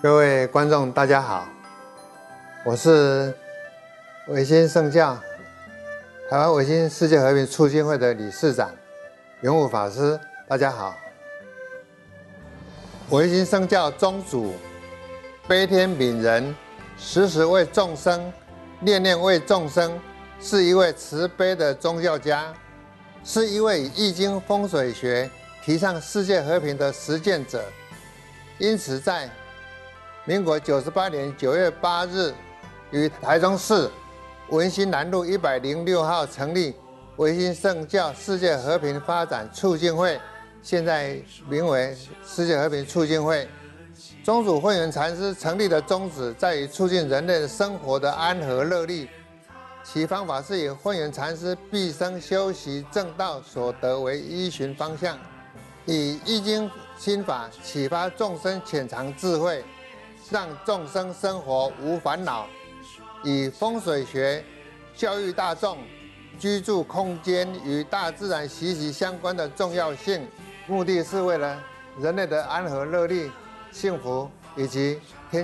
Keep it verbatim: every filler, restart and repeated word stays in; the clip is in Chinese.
各位观众，大家好，我是维新圣教台湾维新世界和平促进会的理事长永武法师，大家好。维新圣教宗主悲天悯人，时时为众生，念念为众生，是一位慈悲的宗教家，是一位以易经风水学提倡世界和平的实践者。因此，在民国九十八年九月八日，于台中市文心南路一百零六号成立维新圣教世界和平发展促进会，现在名为世界和平促进会。宗主慧远禅师成立的宗旨在于促进人类生活的安和乐利，其方法是以慧远禅师毕生修习正道所得为依循方向，以易经心法启发众生潜藏智慧，让众生生活无烦恼，以风水学教育大众居住空间与大自然息息相关的重要性，目的是为了人类的安和乐利、幸福以及天